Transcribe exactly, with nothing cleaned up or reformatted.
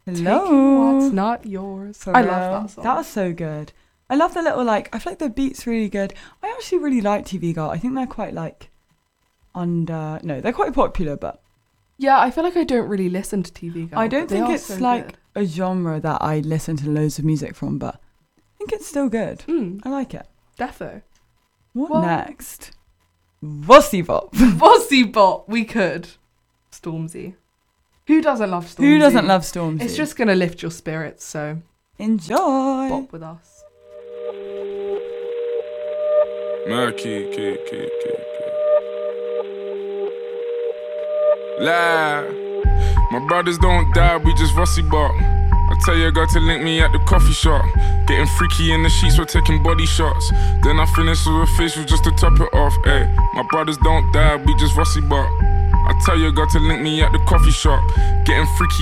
Hello. Taking what's not yours. For I real. love that song. That was so good. I love the little, like, I feel like the beat's really good. I actually really like T V Girl. I think they're quite, like, under... No, they're quite popular, but... Yeah, I feel like I don't really listen to T V Girl. I don't but they think are it's, so like, good. a genre that I listen to loads of music from, but I think it's still good. Mm, I like it. defo. What Well- next? Vossy Bop. Vossy Bop, we could. Stormzy. Who doesn't love Stormzy? Who doesn't love Stormzy? It's just going to lift your spirits, so Enjoy. bop with us. Murky, key, key, key, key. Lie. My brothers don't die, we just Vossy Bop. I tell your girl to link me at the coffee shop. Getting freaky in the sheets, we're taking body shots. Then I finish with a facial just to top it off. Ay, my brothers don't die, we just Vossy Bop. I tell your girl to link me at the coffee shop. Getting freaky